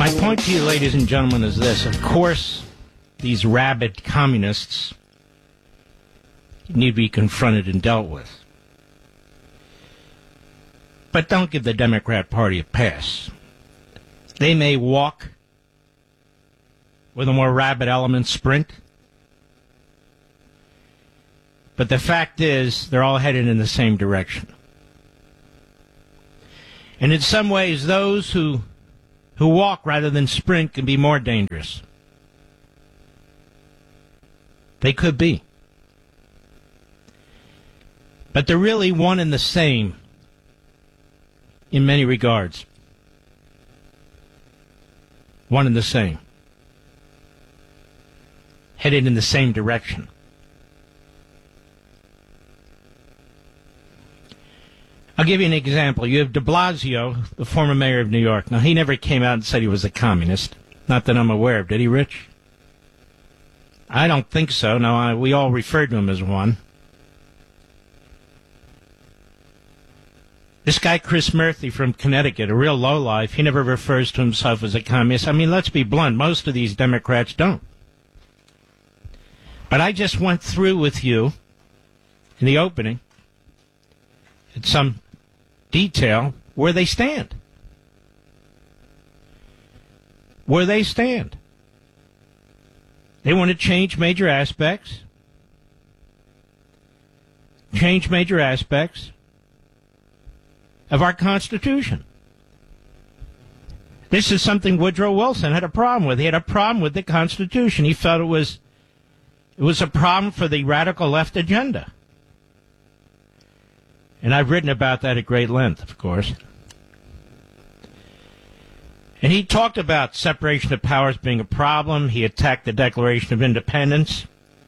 My point to you, ladies and gentlemen, is this. Of course, these rabid communists need to be confronted and dealt with. But don't give the Democrat Party a pass. They may walk with a more rabid element sprint, but the fact is they're all headed in the same direction. And in some ways, those who walk rather than sprint can be more dangerous. They could be. But they're really one and the same in many regards. One and the same. Headed in the same direction. I'll give you an example. You have de Blasio, the former mayor of New York. Now, he never came out and said he was a communist. Not that I'm aware of. Did he, Rich? I don't think so. No, we all referred to him as one. This guy, Chris Murphy from Connecticut, a real lowlife, he never refers to himself as a communist. I mean, let's be blunt. Most of these Democrats don't. But I just went through with you in the opening in some detail where they stand. Where they stand. They want to change major aspects. Change major aspects of our Constitution. This is something Woodrow Wilson had a problem with. He had a problem with the Constitution. He felt it was a problem for the radical left agenda. And I've written about that at great length, of course. And he talked about separation of powers being a problem. He attacked the Declaration of Independence.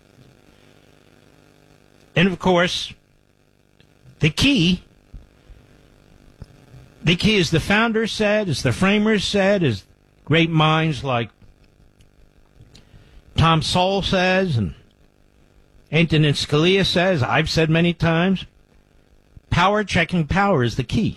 And, of course, the key, as the founders said, as the framers said, as great minds like Tom Sowell says, and Antonin Scalia says, I've said many times, power checking power is the key.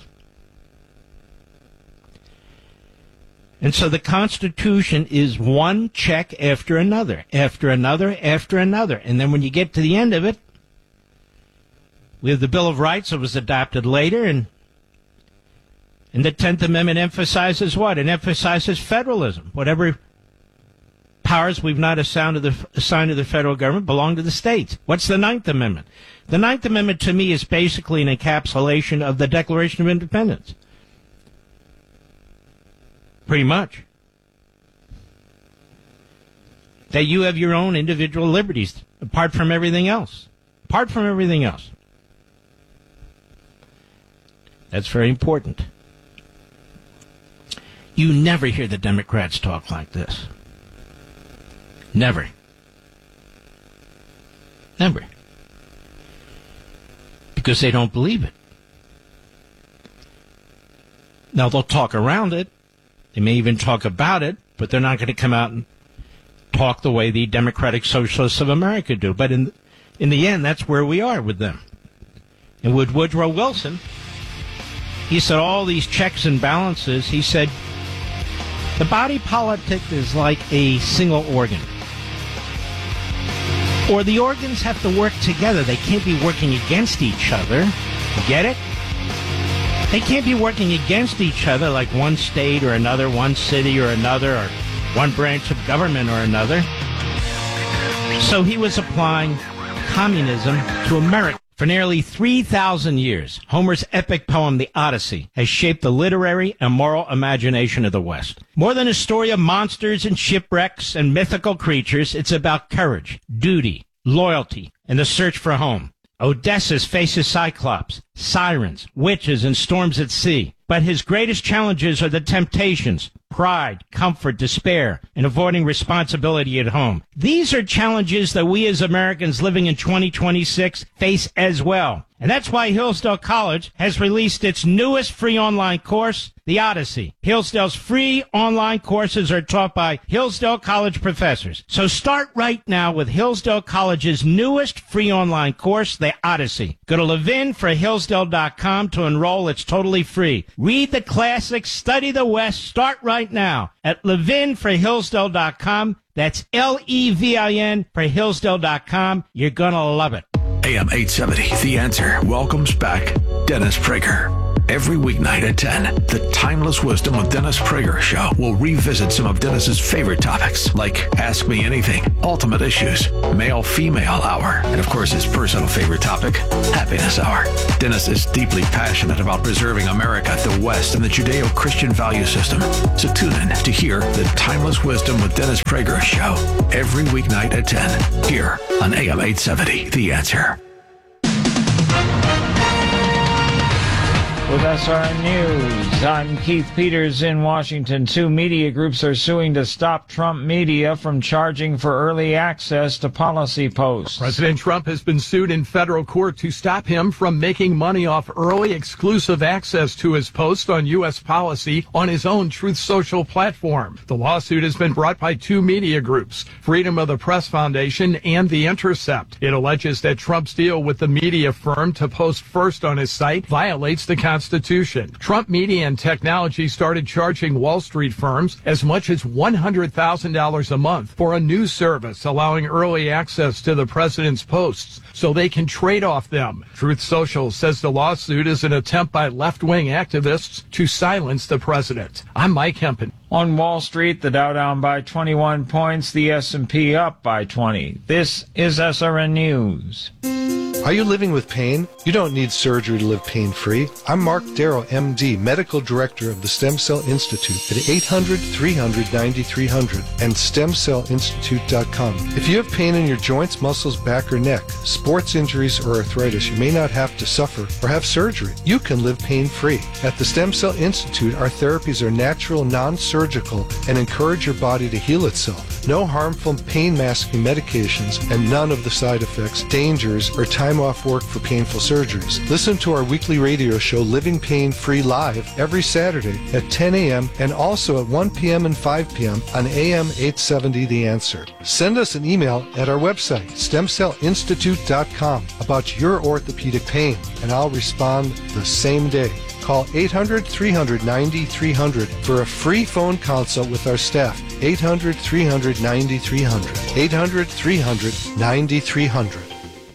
And so the Constitution is one check after another, after another, after another. And then when you get to the end of it, we have the Bill of Rights that was adopted later, and the 10th Amendment emphasizes what? It emphasizes federalism. Whatever powers we've not assigned to the federal government belong to the states. What's the 9th Amendment? The 9th Amendment, to me, is basically an encapsulation of the Declaration of Independence. Pretty much. That you have your own individual liberties, apart from everything else. Apart from everything else. That's very important. You never hear the Democrats talk like this. Never. Never. Because they don't believe it. Now, they'll talk around it. They may even talk about it, but they're not going to come out and talk the way the Democratic Socialists of America do. But in the end, that's where we are with them. And with Woodrow Wilson, he said all these checks and balances, he said, the body politic is like a single organ. Or the organs have to work together. They can't be working against each other. Get it? They can't be working against each other like one state or another, one city or another, or one branch of government or another. So he was applying communism to America. For nearly 3,000 years, Homer's epic poem, The Odyssey, has shaped the literary and moral imagination of the West. More than a story of monsters and shipwrecks and mythical creatures, it's about courage, duty, loyalty, and the search for home. Odysseus faces Cyclops, sirens, witches, and storms at sea. But his greatest challenges are the temptations, pride, comfort, despair, and avoiding responsibility at home. These are challenges that we as Americans living in 2026 face as well. And that's why Hillsdale College has released its newest free online course, The Odyssey. Hillsdale's free online courses are taught by Hillsdale College professors. So start right now with Hillsdale College's newest free online course, The Odyssey. Go to levinforhillsdale.com to enroll. It's totally free. Read the classics, study the West, start right right now at levinforhillsdale.com. That's Levin for Hillsdale.com. You're going to love it. AM 870, The Answer, welcomes back Dennis Prager. Every weeknight at 10, the Timeless Wisdom of Dennis Prager show will revisit some of Dennis's favorite topics, like Ask Me Anything, Ultimate Issues, Male-Female Hour, and of course his personal favorite topic, Happiness Hour. Dennis is deeply passionate about preserving America, the West, and the Judeo-Christian value system. So tune in to hear the Timeless Wisdom with Dennis Prager show every weeknight at 10, here on AM 870, The Answer. With SRN News, I'm Keith Peters in Washington. 2 media groups are suing to stop Trump media from charging for early access to policy posts. President Trump has been sued in federal court to stop him from making money off early exclusive access to his posts on U.S. policy on his own Truth Social platform. The lawsuit has been brought by 2 media groups, Freedom of the Press Foundation and The Intercept. It alleges that Trump's deal with the media firm to post first on his site violates the Constitution. Trump Media and Technology started charging Wall Street firms as much as $100,000 a month for a news service allowing early access to the president's posts so they can trade off them. Truth Social says the lawsuit is an attempt by left-wing activists to silence the president. I'm Mike Hempen. On Wall Street, the Dow down by 21 points, the S&P up by 20. This is SRN News. Are you living with pain? You don't need surgery to live pain-free. I'm Mark Darrow, MD, Medical Director of the Stem Cell Institute at 800-300-9300 and StemCellInstitute.com. If you have pain in your joints, muscles, back, or neck, sports injuries, or arthritis, you may not have to suffer or have surgery. You can live pain-free. At the Stem Cell Institute, our therapies are natural, non-surgical, and encourage your body to heal itself. No harmful pain-masking medications and none of the side effects, dangers, or time off work for painful surgeries. Listen to our weekly radio show, Living Pain Free, live every Saturday at 10 a.m. and also at 1 p.m. and 5 p.m. on AM 870 The Answer. Send us an email at our website, StemCellInstitute.com, about your orthopedic pain, and I'll respond the same day. Call 800-300-9300 for a free phone consult with our staff. 800-300-9300. 800-300-9300.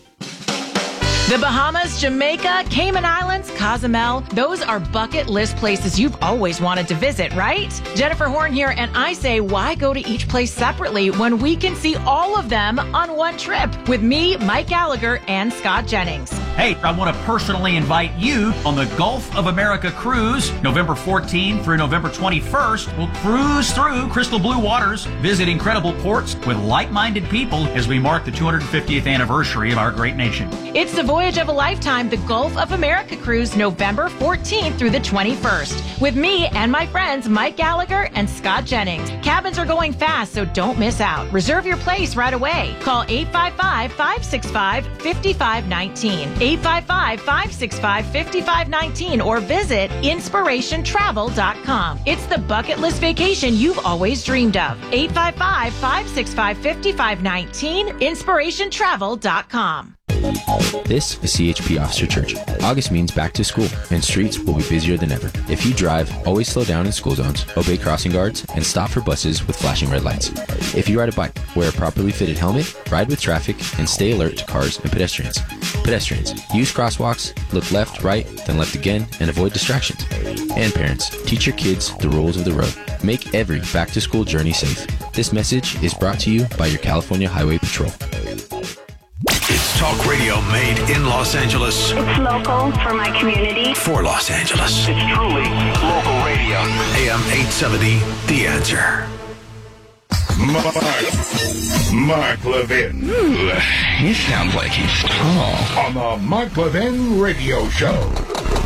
The Bahamas, Jamaica, Cayman Islands, Cozumel, those are bucket list places you've always wanted to visit, right? Jennifer Horn here, and I say, why go to each place separately when we can see all of them on one trip with me, Mike Gallagher, and Scott Jennings? Hey, I want to personally invite you on the Gulf of America cruise, November 14th through November 21st. We'll cruise through crystal blue waters, visit incredible ports with like-minded people as we mark the 250th anniversary of our great nation. It's the voyage of a lifetime, the Gulf of America cruise, November 14th through the 21st, with me and my friends Mike Gallagher and Scott Jennings. Cabins are going fast, so don't miss out. Reserve your place right away. Call 855-565-5519. 855-565-5519 or visit inspirationtravel.com. It's the bucket list vacation you've always dreamed of. 855-565-5519, inspirationtravel.com. This is CHP Officer Church. August means back to school, and streets will be busier than ever. If you drive, always slow down in school zones, obey crossing guards, and stop for buses with flashing red lights. If you ride a bike, wear a properly fitted helmet, ride with traffic, and stay alert to cars and pedestrians. Pedestrians, use crosswalks, look left, right, then left again, and avoid distractions. And parents, teach your kids the rules of the road. Make every back-to-school journey safe. This message is brought to you by your California Highway Patrol. It's talk radio made in Los Angeles. It's local for my community. For Los Angeles. It's truly local radio. AM 870, The Answer. Mark Levin. Ooh, he sounds like he's tall. On the Mark Levin Radio Show.